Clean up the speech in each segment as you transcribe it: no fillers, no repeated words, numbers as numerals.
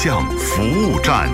象服务站。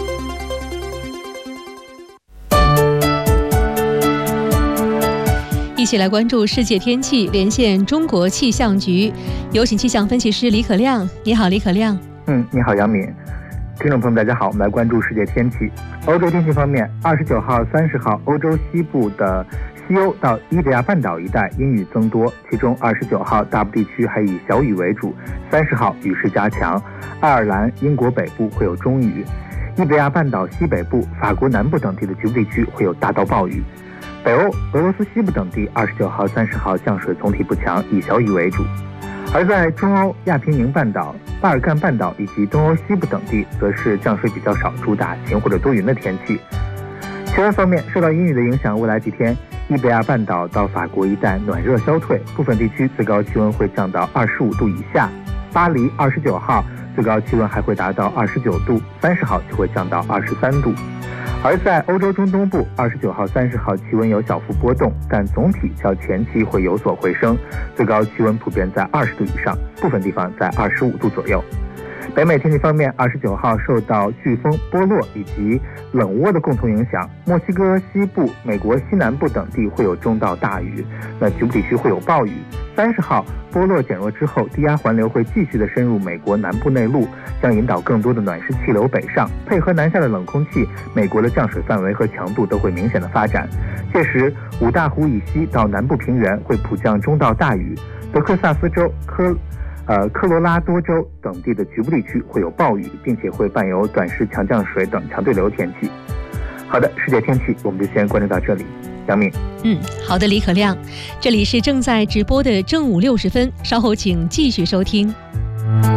一起来关注世界天气，连线中国气象局，有请气象分析师李可亮。你好，李可亮。 你好，杨敏。听众朋友们，大家好，我们来关注世界天气。欧洲天气方面，29号、30号，欧洲西部的西欧到伊比亚半岛一带阴雨增多，其中29号大部地区还以小雨为主，30号雨势加强。爱尔兰、英国北部会有中雨，伊比亚半岛西北部、法国南部等地的局部地区会有大到暴雨。北欧、俄罗斯西部等地29号、30号降水总体不强，以小雨为主。而在中欧、亚平宁半岛、巴尔干半岛以及东欧西部等地，则是降水比较少，主打晴或者多云的天气。气温方面，受到阴雨的影响，未来几天伊比亚半岛到法国一带暖热消退，部分地区最高气温会降到25度以下。巴黎29号最高气温还会达到29度，30号就会降到23度。而在欧洲中东部，29号、30号气温有小幅波动，但总体较前期会有所回升，最高气温普遍在20度以上，部分地方在25度左右。北美天气方面，29号受到飓风波洛以及冷涡的共同影响，墨西哥西部、美国西南部等地会有中到大雨，局部地区会有暴雨。30号波洛减弱之后，低压环流会继续的深入美国南部内陆，将引导更多的暖湿气流北上，配合南下的冷空气，美国的降水范围和强度都会明显的发展。届时五大湖以西到南部平原会普降中到大雨，德克萨斯州、科罗拉多州等地的局部地区会有暴雨，并且会伴有短时强降水等强对流天气。好的，世界天气我们就先关注到这里。杨敏。 好的，李可亮。这里是正在直播的正午60分，稍后请继续收听。